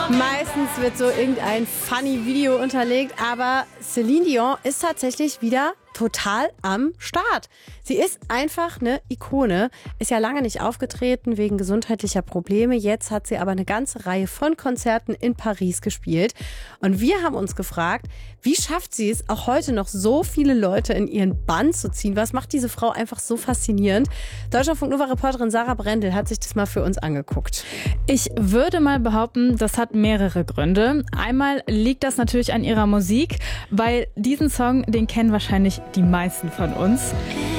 Meistens wird so irgendein funny Video unterlegt, aber Celine Dion ist tatsächlich wieder total am Start. Sie ist einfach eine Ikone, ist ja lange nicht aufgetreten wegen gesundheitlicher Probleme. Jetzt hat sie aber eine ganze Reihe von Konzerten in Paris gespielt. Und wir haben uns gefragt, wie schafft sie es, auch heute noch so viele Leute in ihren Bann zu ziehen? Was macht diese Frau einfach so faszinierend? Deutschlandfunk-Nova-Reporterin Sarah Brendel hat sich das mal für uns angeguckt. Ich würde mal behaupten, das hat mehrere Gründe. Einmal liegt das natürlich an ihrer Musik, weil diesen Song, den kennen wahrscheinlich die meisten von uns.